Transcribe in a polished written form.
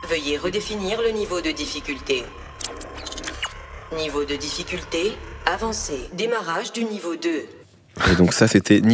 Veuillez redéfinir le niveau de difficulté. Niveau de difficulté avancé. Démarrage du niveau 2. Et donc ça, c'était